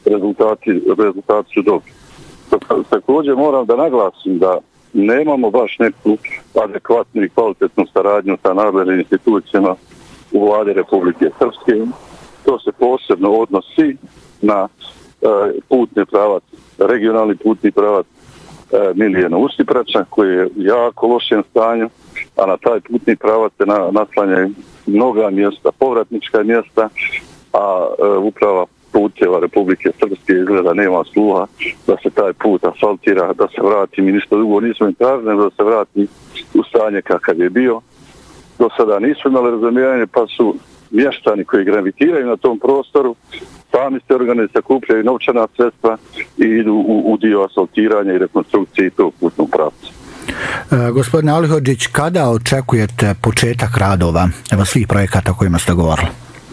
rezultati su dobri. Također moram da naglasim da nemamo baš neku adekvatnu i kvalitetnu saradnju sa nadležnim institucijama u vladi Republike Srpske. To se posebno odnosi na putni pravac, regionalni putni pravac Milijeno Ustiprača, koji je u jako lošem stanju, a na taj putni pravac se naslanjaju mnoga mjesta, povratnička mjesta, a uprava puteva Republike Srpske izgleda nema sluha da se taj put asfaltira, da se vrati, mi ništa drugo nismo im tražili, da se vrati u stanje kakav je bio. Do sada nisu imali razumijevanje, pa su mještani koji gravitiraju na tom prostoru sami se sakupljaju novčana sredstva i idu u dio asfaltiranja i rekonstrukcije tog putnog pravca. Gospodine Alihodžić, kada očekujete početak radova svih projekata o kojima ste govorili?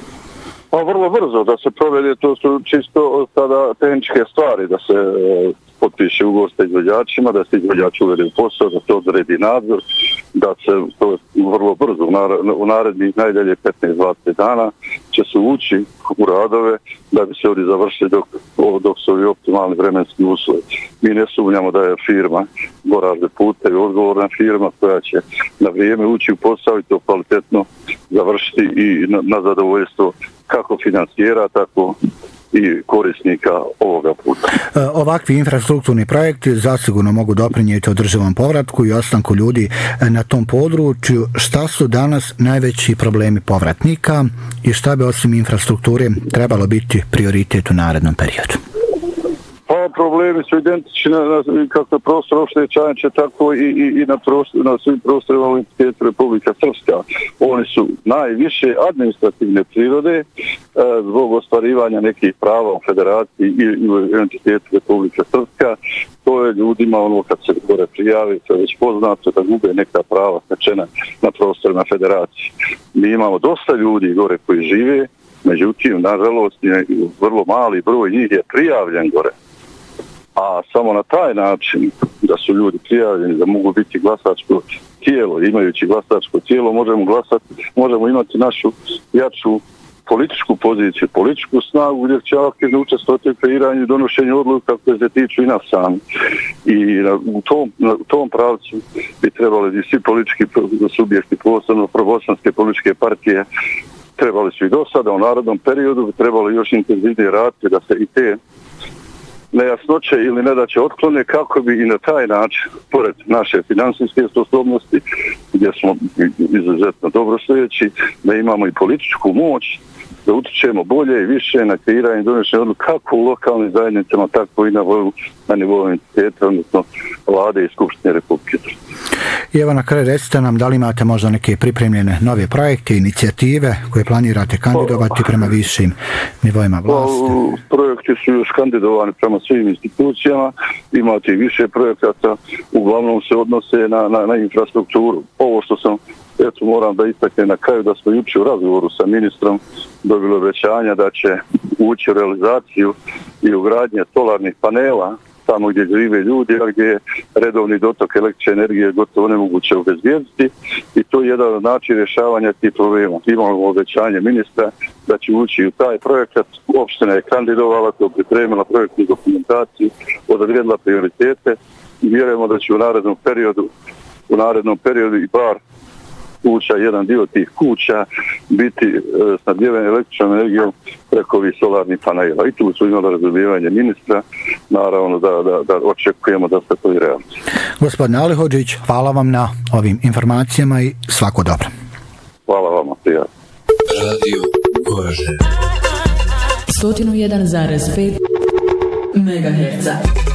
Pa vrlo brzo da se provede, to su čisto sada tehničke stvari, da se potpiše ugovor sa izvođačima, da se izvođač uvede u posao, da se odredi nadzor, da se to vrlo brzo u narednih najdalje 15-20 dana će se ući u radove da bi se ovdje završili dok su ovi optimalni vremenski uslovi. Mi ne sumnjamo da je firma Goražde putevi odgovorna firma koja će na vrijeme ući u posao i to kvalitetno završiti i na zadovoljstvo kako financijera, tako i korisnika ovoga puta. Ovakvi infrastrukturni projekti zasigurno mogu doprinijeti održivom povratku i ostanku ljudi na tom području. Šta su danas najveći problemi povratnika i šta bi osim infrastrukture trebalo biti prioritet u narednom periodu? Pa problemi su identični kako je prostor opštine Čajanče, tako i na svim prostorima u entitetu Republika Srpska. Oni su najviše administrativne prirode zbog ostvarivanja nekih prava u federaciji i u entitetu Republika Srpska. To je ljudima ono kad se gore prijavi, to je već poznato da gube neka prava stečena na prostorima federacije. Mi imamo dosta ljudi gore koji žive, međutim, nažalost, vrlo mali broj njih je prijavljen gore. A samo na taj način da su ljudi prijavljeni, da mogu biti glasačko tijelo, imajući glasačko tijelo, možemo imati našu jaču političku poziciju, političku snagu gdje će aktivno učestvovati u kreiranju i donošenju odluka koje se tiču i nas sami. I u tom pravcu bi trebali i svi politički subjekti, posebno probosanske političke partije, trebali su i do sada u narodnom periodu, bi trebali još intenzivnije raditi da se i te nejasnoće ili nedaće otklone kako bi i na taj način, pored naše finansijske sposobnosti, gdje smo izuzetno dobrostojeći, da imamo i političku moć, da utičemo bolje i više na kreiranje donošenja odluka kako u lokalnim zajednicama, tako i na nivou entiteta, odnosno vlade i Skupštine Republike Srpske. I evo na kraju recite nam da li imate možda neke pripremljene nove projekte, inicijative koje planirate kandidovati prema višim nivoima vlasti? Projekti su još kandidovani prema svim institucijama, imate i više projekata, uglavnom se odnose na infrastrukturu. Ovo što sam, moram da istaknem na kraju da smo jučer u razgovoru sa ministrom dobili obećanja da će ući u realizaciju i ugradnje solarnih panela tamo gdje žive ljudi, a gdje je redovni dotok električne energije gotovo nemoguće obezbijediti i to je jedan od načina rješavanja tih problema. Imamo obećanje ministra da će ući u taj projekat, opština je kandidovala, to pripremila projektnu dokumentaciju, odredila prioritete i vjerujemo da će u narednom periodu i bar kuća, jedan dio tih kuća biti snabdjeven električnom energijom preko ovih solarnih panela. I tu su imali razumijevanje ministra, naravno da očekujemo da se to i realizuje. Gospodine Alihodžić, hvala vam na ovim informacijama i svako dobro. Hvala vama, prijatno. Radio Goražde 101,5 MHz.